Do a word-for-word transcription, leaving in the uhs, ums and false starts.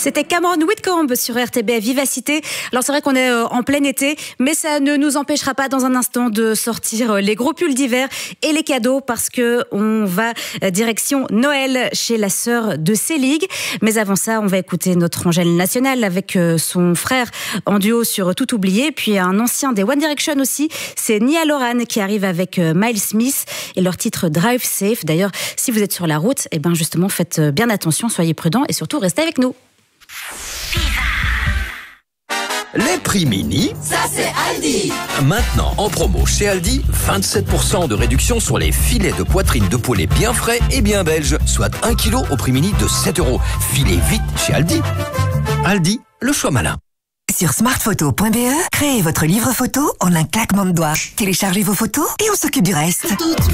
C'était Cameron Whitcomb sur R T B Vivacité. Alors c'est vrai qu'on est en plein été, mais ça ne nous empêchera pas dans un instant de sortir les gros pulls d'hiver et les cadeaux parce que on va direction Noël chez la sœur de Selig. Mais avant ça, on va écouter notre Angèle nationale avec son frère en duo sur Tout oublié, puis un ancien des One Direction aussi, c'est Niall Horan qui arrive avec Miles Smith et leur titre Drive Safe. D'ailleurs, si vous êtes sur la route, et ben justement faites bien attention, soyez prudents et surtout restez avec nous. Les prix mini, ça c'est Aldi. Maintenant en promo chez Aldi, vingt-sept pour cent de réduction sur les filets de poitrine de poulet bien frais et bien belges, soit un kilo au prix mini de sept euros. Filez vite chez Aldi. Aldi, le choix malin. Sur smartphoto point b e, créez votre livre photo en un claquement de doigts. Téléchargez vos photos et on s'occupe du reste. Toutes